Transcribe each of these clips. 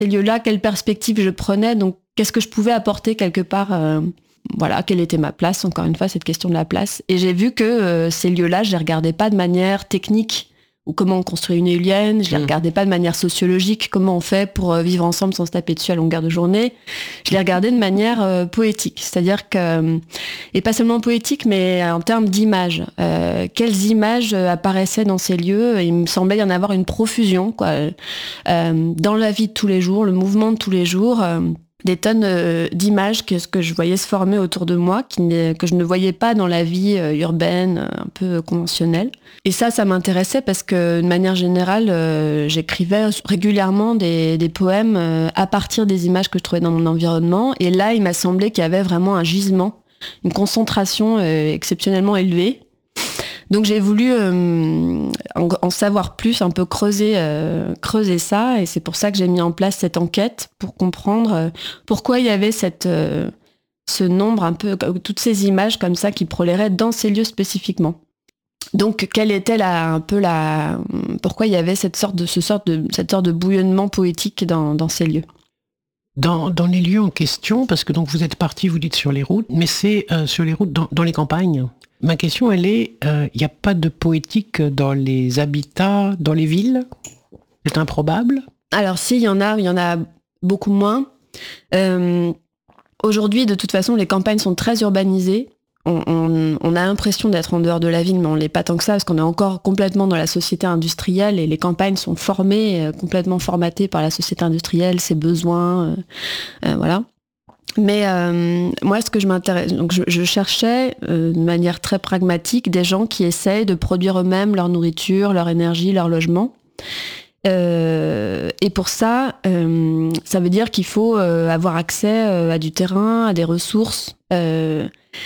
ces lieux-là, quelle perspective je prenais, donc qu'est-ce que je pouvais apporter quelque part, voilà, quelle était ma place, encore une fois, cette question de la place. Et j'ai vu que ces lieux-là, je les regardais pas de manière technique, ou comment on construit une éolienne, je les regardais pas de manière sociologique, comment on fait pour vivre ensemble sans se taper dessus à longueur de journée. Je les regardais de manière poétique, c'est-à-dire que, et pas seulement poétique, mais en termes d'images. Quelles images apparaissaient dans ces lieux? Il me semblait y en avoir une profusion, quoi. Dans la vie de tous les jours, le mouvement de tous les jours, des tonnes d'images que je voyais se former autour de moi, que je ne voyais pas dans la vie urbaine, un peu conventionnelle. Et ça m'intéressait parce que, de manière générale, j'écrivais régulièrement des poèmes à partir des images que je trouvais dans mon environnement. Et là, il m'a semblé qu'il y avait vraiment un gisement, une concentration exceptionnellement élevée. Donc j'ai voulu en savoir plus, un peu creuser ça, et c'est pour ça que j'ai mis en place cette enquête pour comprendre pourquoi il y avait ce nombre, un peu toutes ces images comme ça qui proléraient dans ces lieux spécifiquement. Donc quelle était pourquoi il y avait cette sorte de bouillonnement poétique dans ces lieux. Dans les lieux en question, parce que donc vous êtes parti, vous dites sur les routes, mais c'est sur les routes dans les campagnes. Ma question, elle est, il n'y a pas de poétique dans les habitats, dans les villes? C'est improbable? Alors si, il y en a beaucoup moins. Aujourd'hui, de toute façon, les campagnes sont très urbanisées. On a l'impression d'être en dehors de la ville, mais on l'est pas tant que ça, parce qu'on est encore complètement dans la société industrielle, et les campagnes sont formées, complètement formatées par la société industrielle, ses besoins, voilà. Mais moi, ce que je m'intéresse, donc je cherchais de manière très pragmatique des gens qui essayent de produire eux-mêmes leur nourriture, leur énergie, leur logement. Et pour ça, ça veut dire qu'il faut avoir accès à du terrain, à des ressources. Et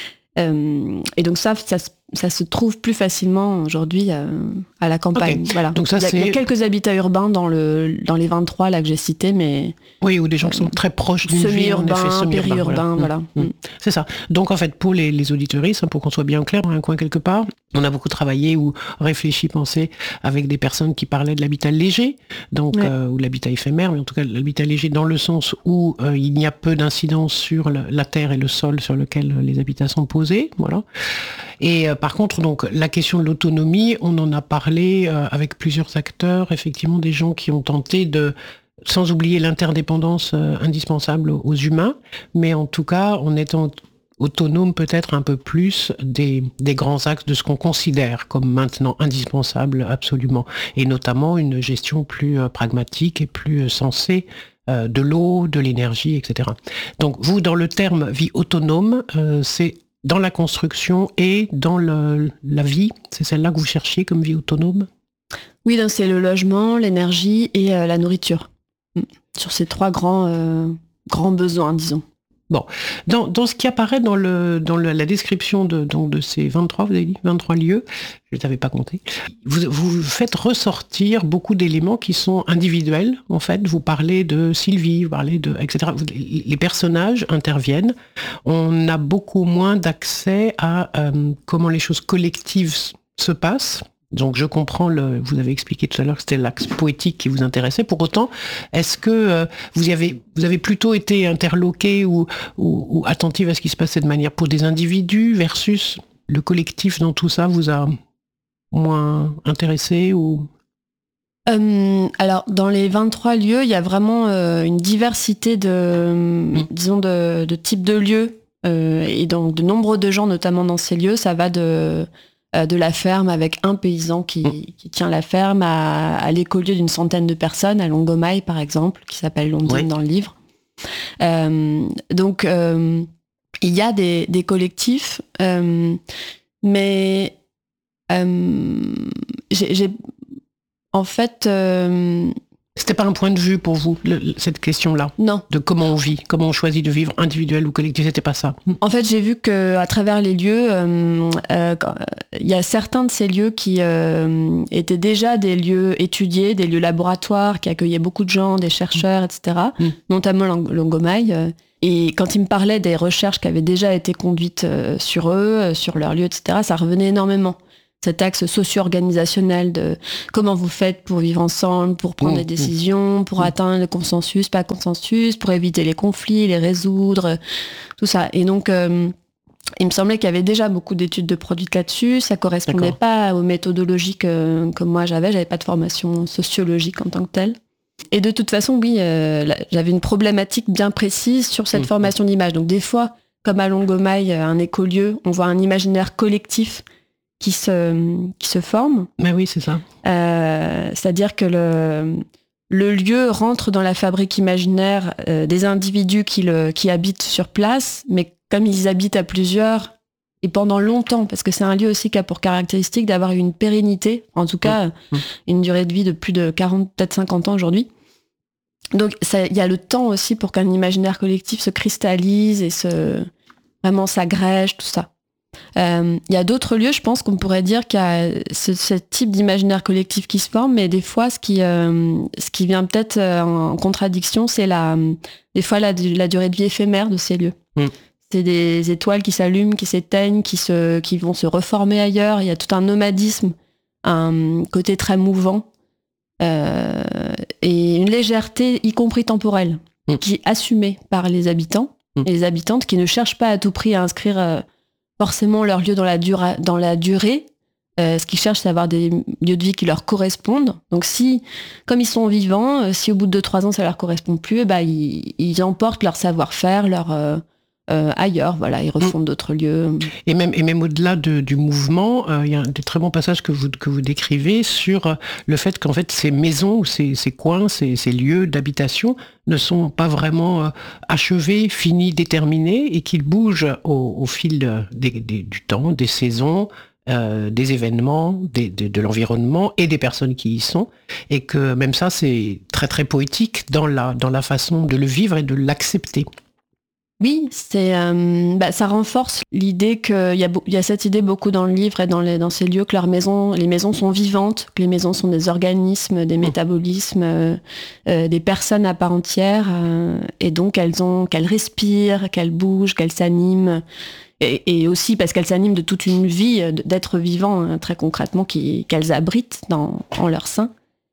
donc ça se trouve plus facilement aujourd'hui à la campagne. Okay. Voilà. Donc ça, il y a quelques habitats urbains dans les 23 là que j'ai cités, mais oui, ou des gens qui sont très proches d'une ville, en effet, semi-urbain, périurbain, voilà. C'est ça. Donc en fait, pour les auditeuristes, pour qu'on soit bien clair, dans un coin quelque part, on a beaucoup travaillé ou réfléchi, pensé avec des personnes qui parlaient de l'habitat léger, donc ou l'habitat éphémère, mais en tout cas l'habitat léger dans le sens où il n'y a peu d'incidence sur la terre et le sol sur lequel les habitats sont posés, voilà. Et par contre, donc la question de l'autonomie, on en a parlé avec plusieurs acteurs, effectivement des gens qui ont tenté sans oublier l'interdépendance indispensable aux humains, mais en tout cas en étant autonome peut-être un peu plus des grands axes de ce qu'on considère comme maintenant indispensable absolument, et notamment une gestion plus pragmatique et plus sensée de l'eau, de l'énergie, etc. Donc vous, dans le terme vie autonome, c'est dans la construction et dans la vie, c'est celle-là que vous cherchiez comme vie autonome? Oui, donc c'est le logement, l'énergie et la nourriture. Sur ces trois grands besoins, disons. Bon, dans ce qui apparaît dans la description de ces 23, vous avez dit 23 lieux, je ne t'avais pas compté, vous faites ressortir beaucoup d'éléments qui sont individuels, en fait. Vous parlez de Sylvie, vous parlez etc. Les personnages interviennent. On a beaucoup moins d'accès à comment les choses collectives se passent. Donc je comprends, vous avez expliqué tout à l'heure que c'était l'axe poétique qui vous intéressait. Pour autant, est-ce que vous avez plutôt été interloqué ou attentive à ce qui se passait de manière pour des individus versus le collectif dans tout ça vous a moins intéressé ou... Alors, dans les 23 lieux, il y a vraiment une diversité disons, de types de lieux. Et donc, de nombreux de gens, notamment dans ces lieux, ça va de la ferme avec un paysan qui tient la ferme à l'écolieu d'une centaine de personnes, à Longomaille par exemple, qui s'appelle Londine dans le livre. Donc il y a des collectifs, mais j'ai en fait... C'était pas un point de vue pour vous, cette question-là? Non. De comment on vit, comment on choisit de vivre, individuel ou collectif, c'était pas ça? En fait, j'ai vu qu'à travers les lieux, il y a certains de ces lieux qui étaient déjà des lieux étudiés, des lieux laboratoires, qui accueillaient beaucoup de gens, des chercheurs, etc., notamment Longomaille. Et quand ils me parlaient des recherches qui avaient déjà été conduites sur eux, sur leurs lieux, etc., ça revenait énormément. cet axe socio-organisationnel de comment vous faites pour vivre ensemble, pour prendre des décisions, pour atteindre le consensus, pas consensus, pour éviter les conflits, les résoudre, tout ça. Et donc, il me semblait qu'il y avait déjà beaucoup d'études de produits là-dessus. Ça correspondait pas aux méthodologies que moi j'avais. J'avais pas de formation sociologique en tant que telle. Et de toute façon, oui, j'avais une problématique bien précise sur cette formation d'image. Donc des fois, comme à Longomaille, un écolieu, on voit un imaginaire collectif qui se forme. Mais oui, c'est ça. C'est-à-dire que le lieu rentre dans la fabrique imaginaire des individus qui habitent sur place, mais comme ils habitent à plusieurs et pendant longtemps, parce que c'est un lieu aussi qui a pour caractéristique d'avoir une pérennité, en tout cas une durée de vie de plus de 40, peut-être 50 ans aujourd'hui. Donc il y a le temps aussi pour qu'un imaginaire collectif se cristallise et vraiment s'agrège, tout ça. Il y a d'autres lieux, je pense qu'on pourrait dire qu'il y a ce type d'imaginaire collectif qui se forme, mais des fois, ce qui vient peut-être en contradiction, c'est des fois la durée de vie éphémère de ces lieux. C'est des étoiles qui s'allument, qui s'éteignent, qui vont se reformer ailleurs. Il y a tout un nomadisme, un côté très mouvant, et une légèreté, y compris temporelle, qui est assumée par les habitants et les habitantes qui ne cherchent pas à tout prix à inscrire forcément leur lieu dans la durée. Ce qu'ils cherchent, c'est avoir des lieux de vie qui leur correspondent. Donc comme ils sont vivants, si au bout de 2-3 ans ça leur correspond plus, ils emportent leur savoir-faire, ailleurs, voilà, ils refondent d'autres lieux. Et même au-delà du mouvement, il y a des très bons passages que vous décrivez sur le fait qu'en fait ces maisons, ces coins, ces lieux d'habitation ne sont pas vraiment achevés, finis, déterminés, et qu'ils bougent au fil du temps, des saisons, des événements, de l'environnement et des personnes qui y sont, et que même ça c'est très très poétique dans la façon de le vivre et de l'accepter. Oui, ça renforce l'idée qu'il y a cette idée beaucoup dans le livre et dans ces lieux que les maisons sont vivantes, que les maisons sont des organismes, des métabolismes, des personnes à part entière, et donc qu'elles respirent, qu'elles bougent, qu'elles s'animent, et aussi parce qu'elles s'animent de toute une vie d'êtres vivants, très concrètement, qu'elles abritent en leur sein.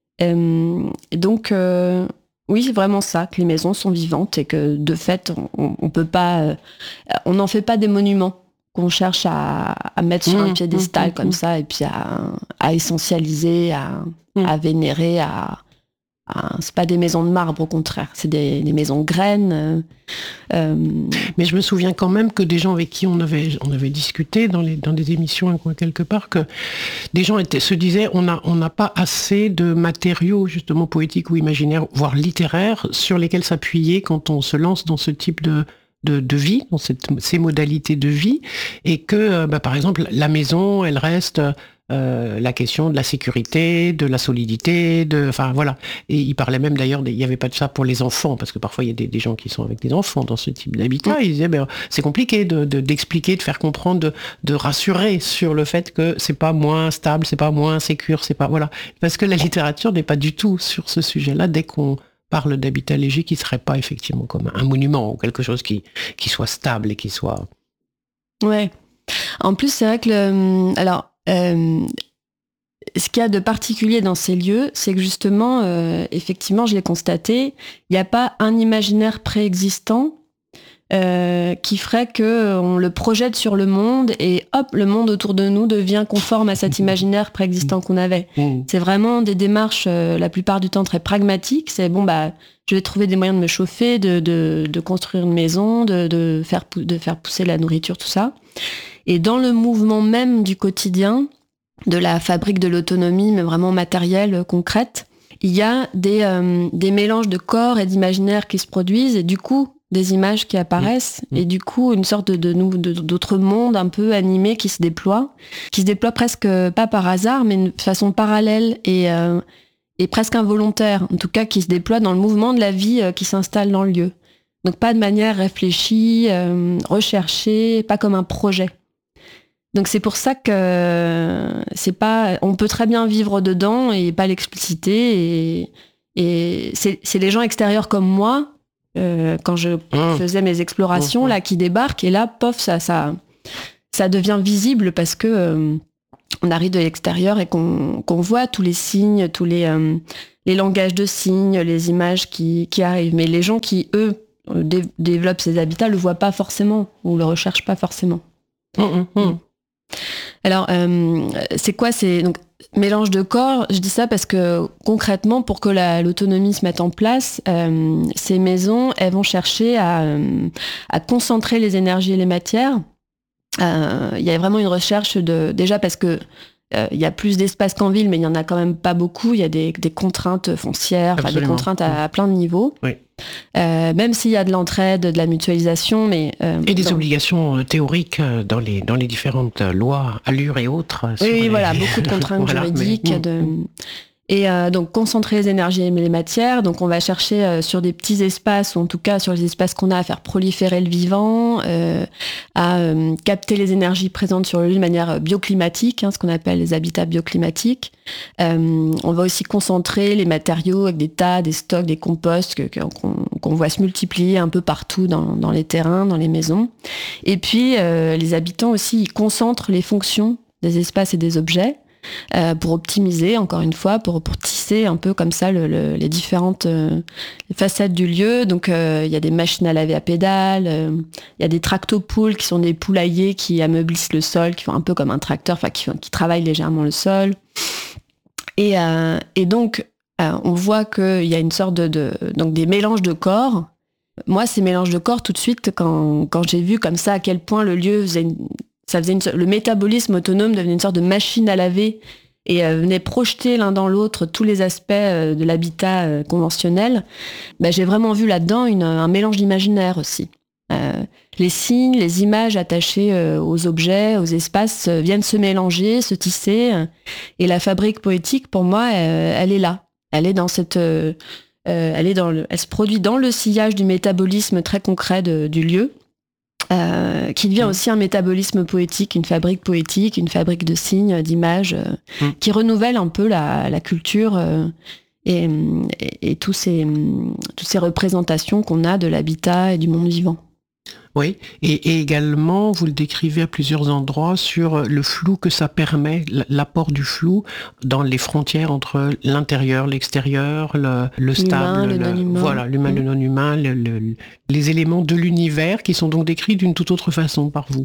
Donc oui, c'est vraiment ça, que les maisons sont vivantes et que de fait, on peut pas, on n'en fait pas des monuments qu'on cherche à mettre sur un piédestal comme ça et puis à essentialiser, à vénérer, c'est pas des maisons de marbre, au contraire, c'est des maisons graines. Mais je me souviens quand même que des gens avec qui on avait discuté dans des émissions quelque part, que des gens se disaient on n'a pas assez de matériaux justement poétiques ou imaginaires, voire littéraires, sur lesquels s'appuyer quand on se lance dans ce type de vie, dans ces modalités de vie, et que par exemple la maison, elle reste la question de la sécurité, de la solidité, enfin voilà. Et il parlait même d'ailleurs, il n'y avait pas de ça pour les enfants, parce que parfois il y a des gens qui sont avec des enfants dans ce type d'habitat. Ils disaient c'est compliqué d'expliquer, de faire comprendre, de rassurer sur le fait que c'est pas moins stable, c'est pas moins sécure, c'est pas voilà. Parce que la littérature n'est pas du tout sur ce sujet-là. Dès qu'on parle d'habitat léger, qui serait pas effectivement comme un monument ou quelque chose qui soit stable et qui soit. Ouais. En plus, c'est vrai que ce qu'il y a de particulier dans ces lieux, c'est que justement, effectivement, je l'ai constaté, il n'y a pas un imaginaire préexistant qui ferait qu'on le projette sur le monde et hop, le monde autour de nous devient conforme à cet imaginaire préexistant qu'on avait. C'est vraiment des démarches, la plupart du temps, très pragmatiques. C'est je vais trouver des moyens de me chauffer, de construire une maison, de faire pousser la nourriture, tout ça. Et dans le mouvement même du quotidien, de la fabrique de l'autonomie, mais vraiment matérielle, concrète, il y a des mélanges de corps et d'imaginaires qui se produisent, et du coup, des images qui apparaissent, et du coup, une sorte d'autre monde un peu animé qui se déploie presque pas par hasard, mais de façon parallèle et presque involontaire, en tout cas qui se déploie dans le mouvement de la vie qui s'installe dans le lieu. Donc pas de manière réfléchie, recherchée, pas comme un projet. Donc c'est pour ça que on peut très bien vivre dedans et pas l'expliciter. Et c'est les gens extérieurs comme moi, quand je faisais mes explorations, là, qui débarquent, et là, pof, ça devient visible parce que on arrive de l'extérieur et qu'on voit tous les signes, tous les langages de signes, les images qui arrivent. Mais les gens qui, eux, développent ces habitats le voient pas forcément ou le recherchent pas forcément. Alors, c'est quoi donc, mélange de corps, je dis ça parce que concrètement, pour que l'autonomie se mette en place, ces maisons, elles vont chercher à concentrer les énergies et les matières. Il y a vraiment une recherche déjà parce que il y a plus d'espace qu'en ville, mais il n'y en a quand même pas beaucoup. Il y a des contraintes foncières, des contraintes à plein de niveaux. Oui. Même s'il y a de l'entraide, de la mutualisation, mais et des obligations théoriques dans les différentes lois, allures et autres. Oui, voilà, beaucoup de contraintes juridiques. Et donc concentrer les énergies et les matières. Donc on va chercher sur des petits espaces, ou en tout cas sur les espaces qu'on a, à faire proliférer le vivant, à capter les énergies présentes sur le lieu de manière bioclimatique, ce qu'on appelle les habitats bioclimatiques. On va aussi concentrer les matériaux avec des tas, des stocks, des composts qu'on voit se multiplier un peu partout dans les terrains, dans les maisons. Et puis les habitants aussi, ils concentrent les fonctions des espaces et des objets. Pour optimiser, encore une fois, pour tisser un peu comme ça les différentes facettes du lieu. Donc il y a des machines à laver à pédales, il y a des tractopoules qui sont des poulaillers qui ameublissent le sol, qui font un peu comme un tracteur, qui travaillent légèrement le sol. Et donc on voit qu'il y a une sorte donc des mélanges de corps. Moi, ces mélanges de corps, tout de suite, quand j'ai vu comme ça à quel point le lieu faisait le métabolisme autonome devenait une sorte de machine à laver et venait projeter l'un dans l'autre tous les aspects de l'habitat conventionnel. J'ai vraiment vu là-dedans un mélange d'imaginaire aussi. Les signes, les images attachées aux objets, aux espaces viennent se mélanger, se tisser. Et la fabrique poétique, pour moi, elle est là. Elle est dans cette... elle se produit dans le sillage du métabolisme très concret du lieu. Qui devient aussi un métabolisme poétique, une fabrique poétique, une fabrique de signes, d'images, qui renouvelle un peu la culture et toutes ces représentations qu'on a de l'habitat et du monde vivant. Oui, et également, vous le décrivez à plusieurs endroits sur le flou que ça permet, l'apport du flou dans les frontières entre l'intérieur, l'extérieur, le stable, l'humain, le non-humain, les éléments de l'univers qui sont donc décrits d'une toute autre façon par vous.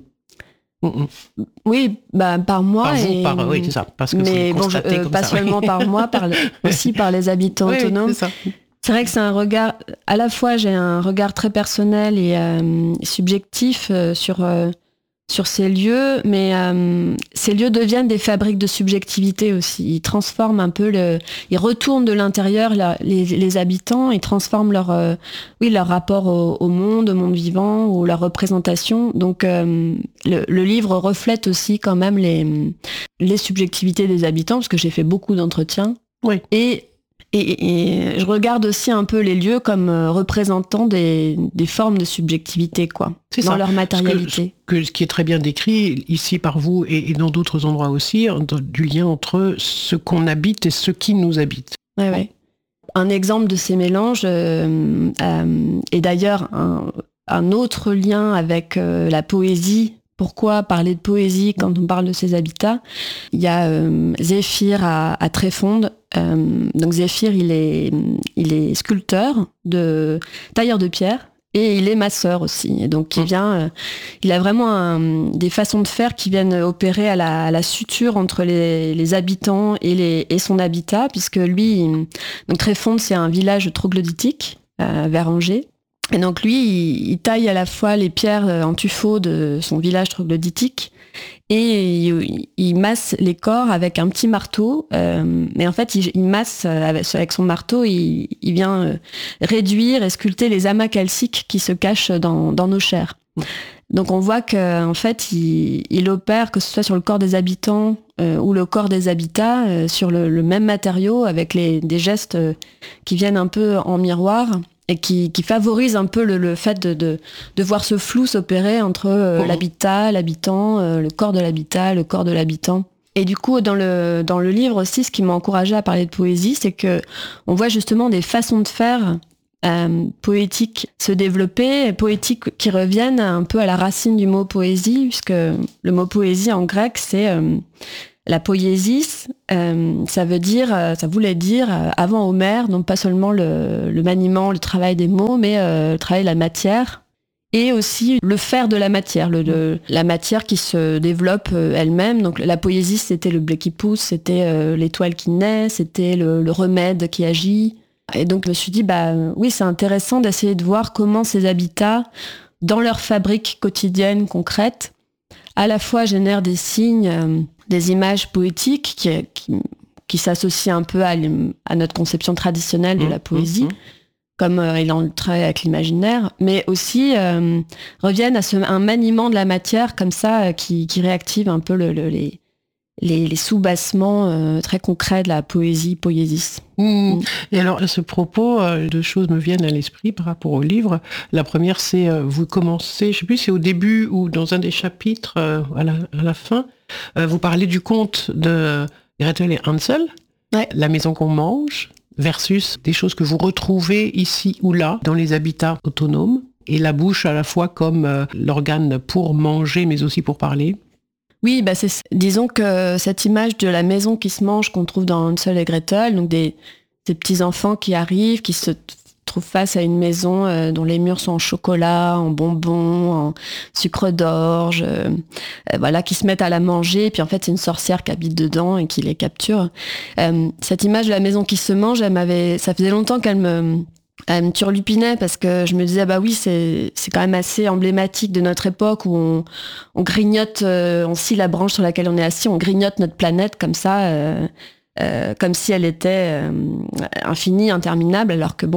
Oui, par moi. Oui, c'est ça. Parce que mais pas seulement par moi, aussi par les habitants autonomes. C'est ça. C'est vrai que c'est un regard, à la fois j'ai un regard très personnel et subjectif sur ces lieux, mais ces lieux deviennent des fabriques de subjectivité aussi. Ils transforment un peu ils retournent de l'intérieur les habitants, ils transforment leur rapport au monde vivant ou leur représentation. Donc le livre reflète aussi quand même les subjectivités des habitants, parce que j'ai fait beaucoup d'entretiens. Oui. Et je regarde aussi un peu les lieux comme représentants des formes de subjectivité, quoi, dans leur matérialité. Ce qui est très bien décrit ici par vous et dans d'autres endroits aussi, du lien entre ce qu'on habite et ce qui nous habite. Ouais. Un exemple de ces mélanges, et d'ailleurs un autre lien avec la poésie. Pourquoi parler de poésie quand on parle de ces habitats ? Il y a Zéphyr à Tréfondes. Donc Zéphyr, il est sculpteur, tailleur de pierre, et il est masseur aussi. Et donc il a vraiment des façons de faire qui viennent opérer à la suture entre les habitants et son habitat, puisque lui, donc Tréfondes, c'est un village troglodytique vers Angers. Et donc lui, il taille à la fois les pierres en tuffeau de son village troglodytique et il masse les corps avec un petit marteau. Mais en fait, il masse avec son marteau, il vient réduire et sculpter les amas calciques qui se cachent dans nos chairs. Donc on voit qu'en fait, il opère, que ce soit sur le corps des habitants ou le corps des habitats, sur le même matériau, avec des gestes qui viennent un peu en miroir. Et qui favorise un peu le fait de voir ce flou s'opérer entre l'habitat, l'habitant, le corps de l'habitat, le corps de l'habitant. Et du coup, dans le livre aussi, ce qui m'a encouragée à parler de poésie, c'est que on voit justement des façons de faire poétiques se développer, poétiques qui reviennent un peu à la racine du mot poésie, puisque le mot poésie en grec, c'est la poiesis. Ça voulait dire, avant Homère, non pas seulement le maniement, le travail des mots, mais le travail de la matière, et aussi le faire de la matière, la matière qui se développe elle-même. Donc la poésie, c'était le blé qui pousse, c'était l'étoile qui naît, c'était le remède qui agit. Et donc je me suis dit, oui, c'est intéressant d'essayer de voir comment ces habitats, dans leur fabrique quotidienne concrète, à la fois génèrent des signes, des images poétiques qui s'associent un peu à notre conception traditionnelle de la poésie, comme il en travaille avec l'imaginaire, mais aussi reviennent à un maniement de la matière comme ça, qui réactive un peu les sous-bassements très concrets de la poésis. Et alors, à ce propos, deux choses me viennent à l'esprit par rapport au livre. La première, c'est, vous commencez, je ne sais plus si c'est au début ou dans un des chapitres, à la fin, vous parlez du conte de Gretel et Hansel, la maison qu'on mange, versus des choses que vous retrouvez ici ou là, dans les habitats autonomes, et la bouche à la fois comme l'organe pour manger, mais aussi pour parler. Oui, disons que cette image de la maison qui se mange qu'on trouve dans Hansel et Gretel, donc des petits-enfants qui arrivent, qui se trouvent face à une maison dont les murs sont en chocolat, en bonbons, en sucre d'orge, qui se mettent à la manger, et puis en fait c'est une sorcière qui habite dedans et qui les capture. Cette image de la maison qui se mange, ça faisait longtemps qu'elle me turlupinait, parce que je me disais oui, c'est quand même assez emblématique de notre époque où on grignote, on scie la branche sur laquelle on est assis, on grignote notre planète comme ça, comme si elle était infinie, interminable, alors que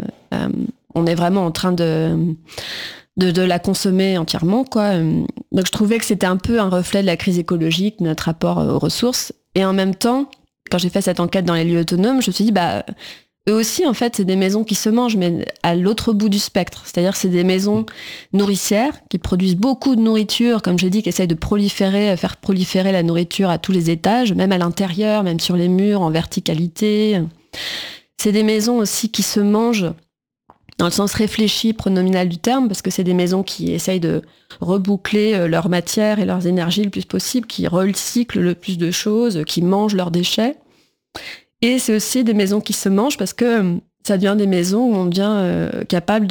on est vraiment en train de la consommer entièrement, quoi. Donc je trouvais que c'était un peu un reflet de la crise écologique, de notre rapport aux ressources. Et en même temps, quand j'ai fait cette enquête dans les lieux autonomes, je me suis dit eux aussi, en fait, c'est des maisons qui se mangent, mais à l'autre bout du spectre. C'est-à-dire, c'est des maisons nourricières qui produisent beaucoup de nourriture, comme j'ai dit, qui essayent de faire proliférer la nourriture à tous les étages, même à l'intérieur, même sur les murs, en verticalité. C'est des maisons aussi qui se mangent dans le sens réfléchi, pronominal du terme, parce que c'est des maisons qui essayent de reboucler leur matière et leurs énergies le plus possible, qui recyclent le plus de choses, qui mangent leurs déchets. Et c'est aussi des maisons qui se mangent parce que ça devient des maisons où on devient capable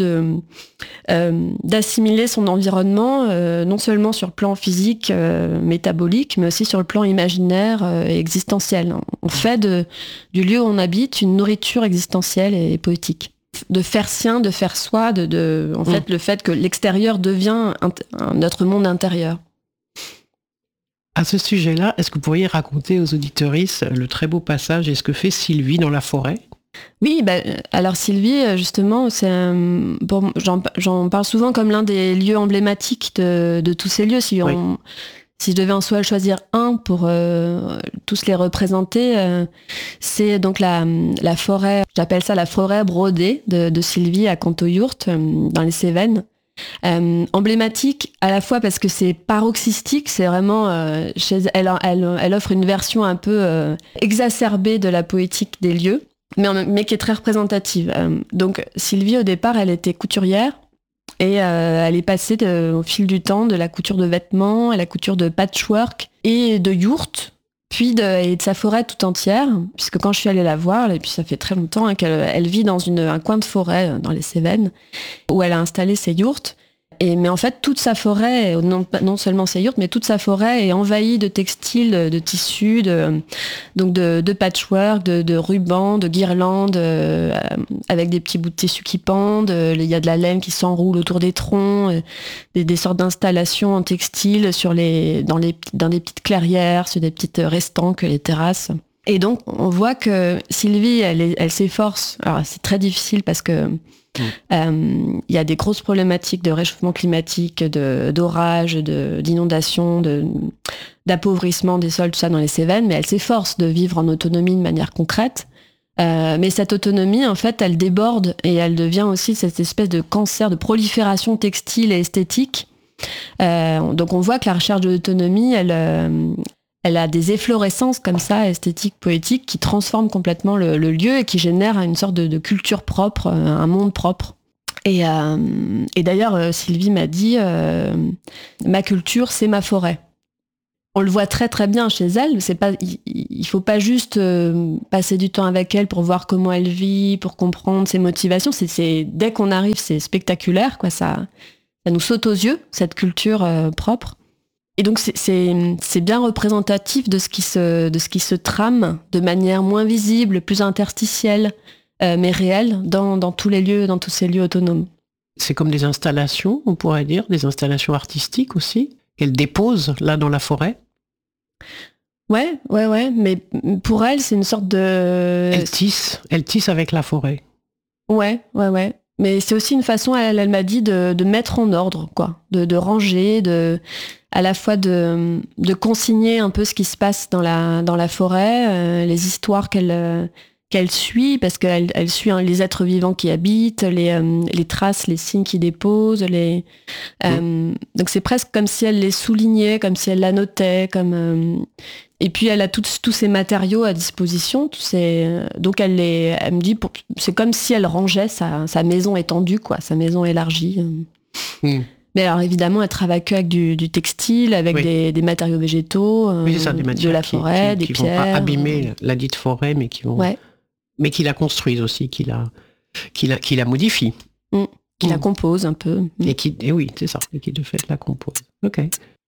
d'assimiler son environnement, non seulement sur le plan physique, métabolique, mais aussi sur le plan imaginaire et existentiel. On fait du lieu où on habite une nourriture existentielle et poétique. De faire sien, de faire soi, en fait, le fait que l'extérieur devient notre monde intérieur. À ce sujet-là, est-ce que vous pourriez raconter aux auditrices le très beau passage et ce que fait Sylvie dans la forêt ? Oui, alors Sylvie, justement, j'en parle souvent comme l'un des lieux emblématiques de tous ces lieux. Si je devais en choisir un pour tous les représenter, c'est donc la forêt, j'appelle ça la forêt brodée de Sylvie à Cantoyourt, dans les Cévennes. Emblématique à la fois parce que c'est paroxystique, c'est vraiment elle offre une version un peu exacerbée de la poétique des lieux, mais qui est très représentative. Donc Sylvie, au départ, elle était couturière et elle est passée au fil du temps de la couture de vêtements à la couture de patchwork et de yourtes, puis et de sa forêt tout entière, puisque quand je suis allée la voir, et puis ça fait très longtemps qu'elle vit dans un coin de forêt dans les Cévennes, où elle a installé ses yourtes. Mais en fait, toute sa forêt, non seulement ses yourtes, mais toute sa forêt est envahie de textiles, de tissus, de patchwork, de rubans, de guirlandes, avec des petits bouts de tissu qui pendent. Il y a de la laine qui s'enroule autour des troncs, des sortes d'installations en textile dans des petites clairières, sur des petites restanques, les terrasses. Et donc, on voit que Sylvie, elle s'efforce. Alors, c'est très difficile parce que il y a des grosses problématiques de réchauffement climatique, d'orage, d'inondation, d'appauvrissement des sols, tout ça dans les Cévennes, mais elle s'efforce de vivre en autonomie de manière concrète. Mais cette autonomie, en fait, elle déborde et elle devient aussi cette espèce de cancer de prolifération textile et esthétique. Donc on voit que la recherche de l'autonomie, elle a des efflorescences comme ça, esthétiques, poétiques, qui transforment complètement le lieu et qui génèrent une sorte de culture propre, un monde propre. Et d'ailleurs, Sylvie m'a dit, ma culture, c'est ma forêt. On le voit très très bien chez elle. Il faut pas juste passer du temps avec elle pour voir comment elle vit, pour comprendre ses motivations. Dès qu'on arrive, c'est spectaculaire, quoi. Ça nous saute aux yeux, cette culture propre. Et donc c'est bien représentatif de ce qui se trame de manière moins visible, plus interstitielle, mais réelle dans tous ces lieux autonomes. C'est comme des installations, on pourrait dire, des installations artistiques aussi, qu'elle dépose là dans la forêt. Ouais, mais pour elle, c'est une sorte de... Elle tisse avec la forêt. Ouais. Mais c'est aussi une façon, elle m'a dit, de mettre en ordre, quoi, de ranger, à la fois de consigner un peu ce qui se passe dans la forêt, les histoires qu'elle suit, parce qu'elle suit les êtres vivants qui habitent, les traces, les signes qu'ils déposent, donc c'est presque comme si elle les soulignait, comme si elle l'annotait, et puis elle a tous ces matériaux à disposition, donc elle me dit, c'est comme si elle rangeait sa maison étendue, quoi, sa maison élargie. Mais alors évidemment, elle travaille qu'avec du textile, avec des matériaux végétaux, oui, c'est ça, des matières de la forêt, des pierres. Qui vont pas abîmer la dite forêt, mais qui vont... Ouais. Mais qui la construisent aussi, qui la modifient. Qui la compose un peu. Et oui, c'est ça, et qui de fait la compose. Ok.